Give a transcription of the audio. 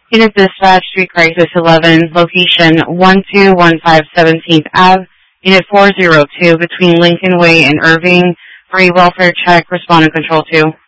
Unit Dispatch, Street Crisis 11, location 1215 17th Ave, Unit 402, between Lincoln Way and Irving, for a welfare check, respond and control 2.